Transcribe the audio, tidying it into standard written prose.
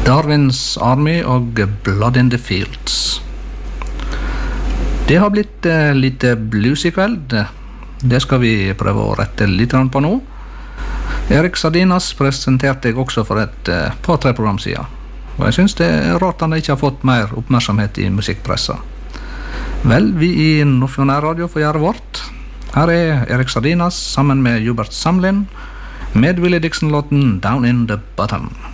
Darwin's Army og Blood in the Fields. Det har blitt litt blues i kveld. Det skal vi prøve å rette litt på nå. Erik Sardinas presenterte jeg også for et par-tre program siden. Og jeg synes det er rart han ikke har fått mer oppmerksomhet i musikkpressa. Vel, vi i Nordfjord Radio får gjøre vårt. Her er Erik Sardinas sammen med Hubert Samlin med Willie Dixon-låten Down in the Bottom.